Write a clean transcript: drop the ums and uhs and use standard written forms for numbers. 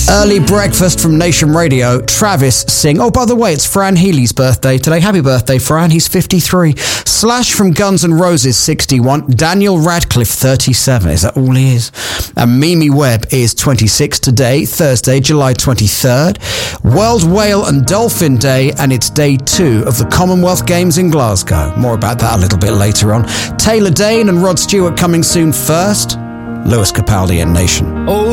Early breakfast from Nation Radio. Travis Singh. Oh, by the way, it's Fran Healy's birthday today. Happy birthday, Fran. He's 53. Slash from Guns N' Roses, 61. Daniel Radcliffe, 37. Is that all he is? And Mimi Webb is 26 today, Thursday, July 23rd. World Whale and Dolphin Day, and it's day 2 of the Commonwealth Games in Glasgow. More about that a little bit later on. Taylor Dane and Rod Stewart coming soon first. Lewis Capaldi and Nation. Oh,